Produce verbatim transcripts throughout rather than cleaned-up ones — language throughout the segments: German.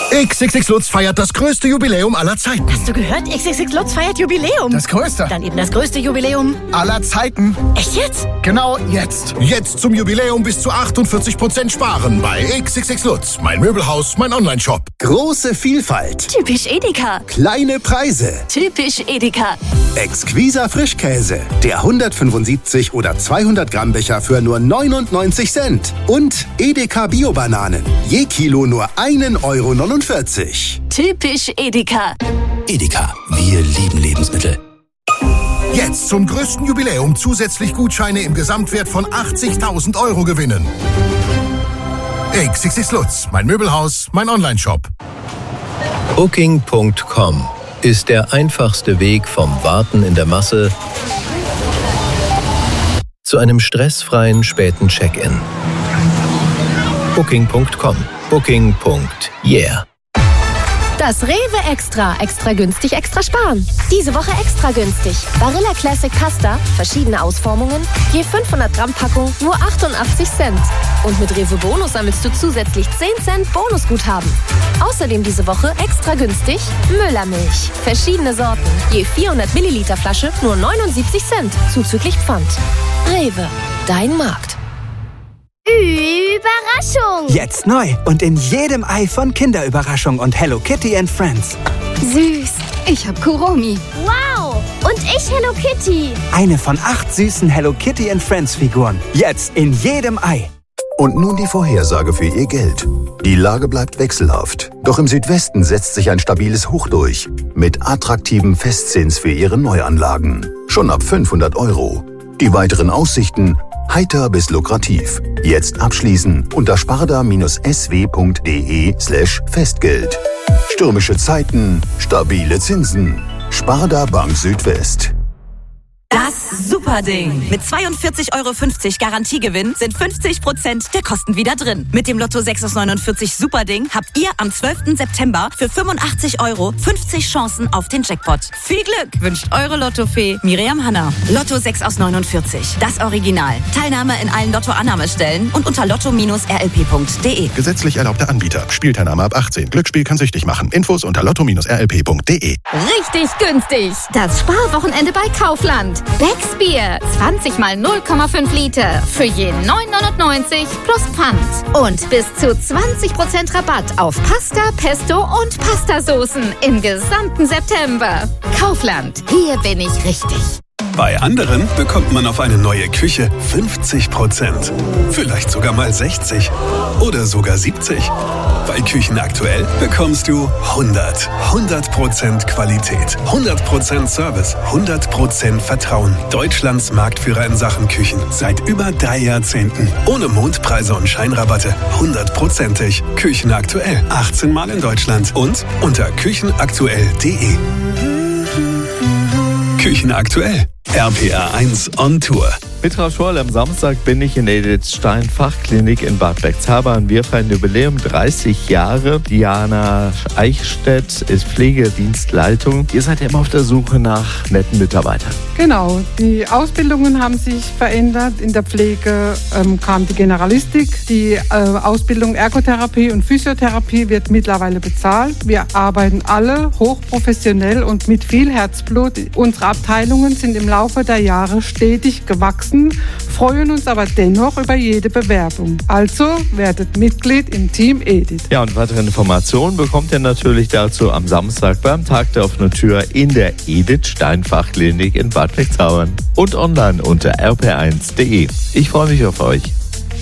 X X X Lutz feiert das größte Jubiläum aller Zeiten. Hast du gehört? X X X Lutz feiert Jubiläum. Das größte? Dann eben das größte Jubiläum aller Zeiten. Echt jetzt? Genau jetzt. Jetzt zum Jubiläum bis zu achtundvierzig Prozent sparen bei X X X Lutz. Mein Möbelhaus, mein Onlineshop. Große Vielfalt. Typisch Edeka. Kleine Preise. Typisch Edeka. Exquiser Frischkäse. Der hundertfünfundsiebzig oder zweihundert Gramm Becher für nur neunundneunzig Cent. Und Edeka Bio-Bananen. Je Kilo nur einen Euro neunundvierzig. Typisch Edeka. Edeka, wir lieben Lebensmittel. Jetzt zum größten Jubiläum zusätzlich Gutscheine im Gesamtwert von achtzigtausend Euro gewinnen. X X X Lutz, mein Möbelhaus, mein Onlineshop. Booking Punkt com ist der einfachste Weg vom Warten in der Masse zu einem stressfreien späten Check-in. Booking Punkt com. Booking. Yeah. Das Rewe Extra. Extra günstig, extra sparen. Diese Woche extra günstig. Barilla Classic Pasta, verschiedene Ausformungen, je fünfhundert Gramm Packung, nur achtundachtzig Cent. Und mit Rewe Bonus sammelst du zusätzlich zehn Cent Bonusguthaben. Außerdem diese Woche extra günstig Müllermilch. Verschiedene Sorten, je vierhundert Milliliter Flasche, nur neunundsiebzig Cent, zuzüglich Pfand. Rewe, dein Markt. Überraschung! Jetzt neu und in jedem Ei von Kinderüberraschung und Hello Kitty and Friends. Süß. Ich hab Kuromi. Wow. Und ich Hello Kitty. Eine von acht süßen Hello Kitty and Friends Figuren. Jetzt in jedem Ei. Und nun die Vorhersage für Ihr Geld. Die Lage bleibt wechselhaft. Doch im Südwesten setzt sich ein stabiles Hoch durch. Mit attraktiven Festzins für Ihre Neuanlagen. Schon ab fünfhundert Euro. Die weiteren Aussichten: heiter bis lukrativ. Jetzt abschließen unter sparda-sw.de slash Festgeld. Stürmische Zeiten, stabile Zinsen. Sparda Bank Südwest. Das Superding. Mit zweiundvierzig Euro fünfzig Garantiegewinn sind fünfzig Prozent der Kosten wieder drin. Mit dem Lotto sechs aus neunundvierzig Superding habt ihr am zwölften September für fünfundachtzig Euro fünfzig Chancen auf den Jackpot. Viel Glück wünscht eure Lottofee Miriam Hanna. Lotto sechs aus neunundvierzig. Das Original. Teilnahme in allen Lotto-Annahmestellen und unter lotto Bindestrich r l p punkt d e. Gesetzlich erlaubter Anbieter. Spielteilnahme ab achtzehn. Glücksspiel kann süchtig machen. Infos unter lotto Bindestrich r l p punkt d e. Richtig günstig. Das Sparwochenende bei Kaufland. Becksbier, zwanzig mal null Komma fünf Liter für je neun neunundneunzig plus Pfand. Und bis zu zwanzig Prozent Rabatt auf Pasta, Pesto und Pastasoßen im gesamten September. Kaufland, hier bin ich richtig. Bei anderen bekommt man auf eine neue Küche fünfzig Prozent. Vielleicht sogar mal sechzig. Oder sogar siebzig. Bei Küchen aktuell bekommst du hundert. hundert Prozent Qualität. hundert Prozent Service. hundert Prozent Vertrauen. Deutschlands Marktführer in Sachen Küchen. Seit über drei Jahrzehnten. Ohne Mondpreise und Scheinrabatte. hundertprozentig. Küchen aktuell. achtzehn Mal in Deutschland. Und unter küchenaktuell punkt d e. Küchen aktuell. R P R eins on Tour. Mit Frau Schorl am Samstag bin ich in der Edith Stein Fachklinik in Bad Bergzabern. Wir feiern Jubiläum dreißig Jahre. Diana Eichstädt ist Pflegedienstleitung. Ihr seid ja immer auf der Suche nach netten Mitarbeitern. Genau, die Ausbildungen haben sich verändert. In der Pflege ähm, kam die Generalistik. Die äh, Ausbildung Ergotherapie und Physiotherapie wird mittlerweile bezahlt. Wir arbeiten alle hochprofessionell und mit viel Herzblut. Unsere Abteilungen sind im Laufe der Jahre stetig gewachsen, freuen uns aber dennoch über jede Bewerbung. Also werdet Mitglied im Team Edith. Ja, und weitere Informationen bekommt ihr natürlich dazu am Samstag beim Tag der offenen Tür in der Edith Stein Fachklinik in Bad Bergzabern und online unter r p eins punkt d e. Ich freue mich auf euch.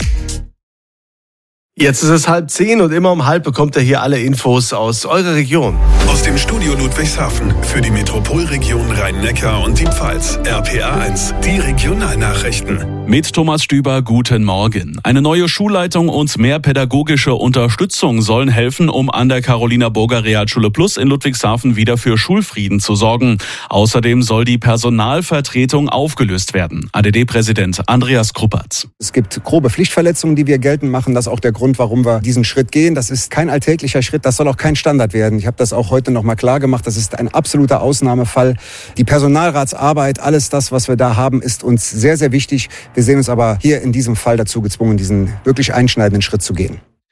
Jetzt ist es halb zehn und immer um halb bekommt ihr hier alle Infos aus eurer Region. Aus dem Studio Ludwigshafen für die Metropolregion Rhein-Neckar und die Pfalz. R P R eins, die Regionalnachrichten. Mit Thomas Stüber, guten Morgen. Eine neue Schulleitung und mehr pädagogische Unterstützung sollen helfen, um an der Carolina Burger Realschule Plus in Ludwigshafen wieder für Schulfrieden zu sorgen. Außerdem soll die Personalvertretung aufgelöst werden. A D D-Präsident Andreas Kruppertz. Es gibt grobe Pflichtverletzungen, die wir geltend machen. Das ist auch der Grund, warum wir diesen Schritt gehen. Das ist kein alltäglicher Schritt, das soll auch kein Standard werden. Ich habe das auch heute noch mal klar gemacht. Das ist ein absoluter Ausnahmefall. Die Personalratsarbeit, alles das, was wir da haben, ist uns sehr, sehr wichtig. Wir sehen uns aber hier in diesem Fall dazu gezwungen, diesen wirklich einschneidenden Schritt zu gehen.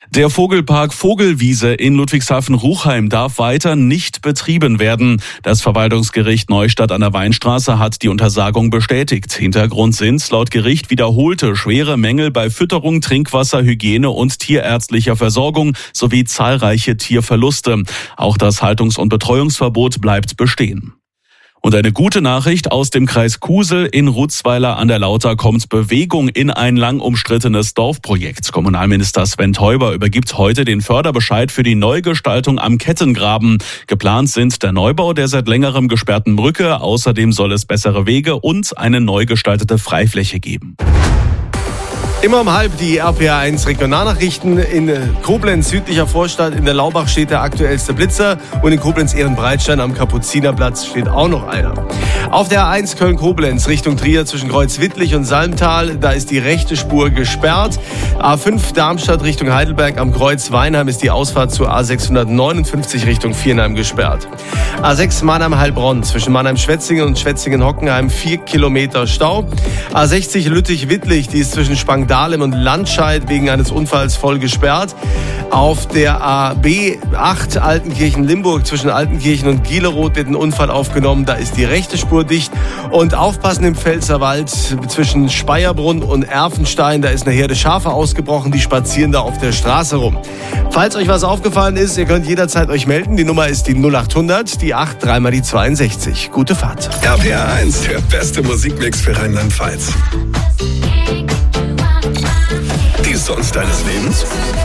Der Vogelpark Vogelwiese in Ludwigshafen-Ruchheim darf weiter nicht betrieben werden. Das Verwaltungsgericht Neustadt an der Weinstraße hat die Untersagung bestätigt. Hintergrund sind laut Gericht wiederholte schwere Mängel bei Fütterung, Trinkwasser, Hygiene und tierärztlicher Versorgung sowie zahlreiche Tierverluste. Auch das Haltungs- und Betreuungsverbot bleibt bestehen. Und eine gute Nachricht aus dem Kreis Kusel: in Rutzweiler an der Lauter kommt Bewegung in ein lang umstrittenes Dorfprojekt. Kommunalminister Sven Teuber übergibt heute den Förderbescheid für die Neugestaltung am Kettengraben. Geplant sind der Neubau der seit längerem gesperrten Brücke. Außerdem soll es bessere Wege und eine neu gestaltete Freifläche geben. Immer um halb die R P A eins Regionalnachrichten. In Koblenz, südlicher Vorstadt, in der Laubach steht der aktuellste Blitzer und in Koblenz-Ehrenbreitstein am Kapuzinerplatz steht auch noch einer. Auf der A eins Köln-Koblenz Richtung Trier zwischen Kreuz-Wittlich und Salmtal, da ist die rechte Spur gesperrt. A fünf Darmstadt Richtung Heidelberg am Kreuz Weinheim ist die Ausfahrt zur A sechshundertneunundfünfzig Richtung Viernheim gesperrt. A sechs Mannheim-Heilbronn zwischen Mannheim-Schwetzingen und Schwetzingen-Hockenheim vier Kilometer Stau. A sechzig Lüttich-Wittlich, die ist zwischen Spangdahlem und Landscheid wegen eines Unfalls voll gesperrt. Auf der A B acht Altenkirchen-Limburg zwischen Altenkirchen und Gieleroth wird ein Unfall aufgenommen. Da ist die rechte Spur dicht. Und aufpassen im Pfälzerwald zwischen Speierbrunn und Erfenstein. Da ist eine Herde Schafe ausgebrochen, die spazieren da auf der Straße rum. Falls euch was aufgefallen ist, ihr könnt jederzeit euch melden. Die Nummer ist die null achthundert, die acht, dreimal die zweiundsechzig. Gute Fahrt. R P A eins, der beste Musikmix für Rheinland-Pfalz. Die Songs deines Lebens?